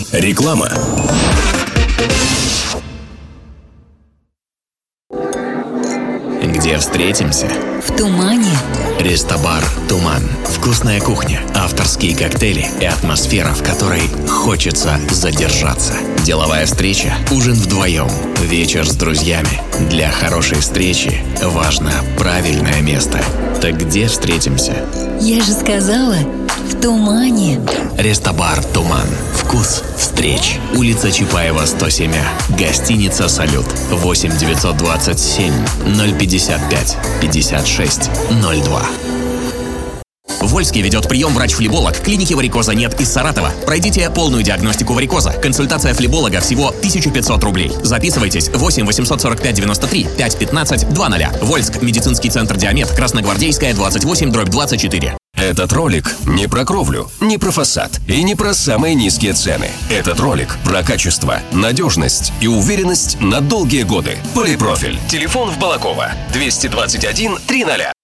Реклама. Где встретимся? В Тумане. Рестобар «Туман». Вкусная кухня, авторские коктейли и атмосфера, в которой хочется задержаться. Деловая встреча, ужин вдвоем, вечер с друзьями. Для хорошей встречи важно правильное место. Так где встретимся? Я же сказала, в Тумане. Рестобар «Туман». Вкус встреч. Улица Чапаева, 107. Гостиница «Салют». 8 927 055 56 02. Вольский ведет прием врач-флеболог. Клиники варикоза нет из Саратова. Пройдите полную диагностику варикоза. Консультация флеболога всего 1500 рублей. Записывайтесь 8 845 93 5 15 20. Вольск. Медицинский центр «Диамет». Красногвардейская, 28/24. Этот ролик не про кровлю, не про фасад и не про самые низкие цены. Этот ролик про качество, надежность и уверенность на долгие годы. Полипрофиль. Телефон в Балаково 221 300.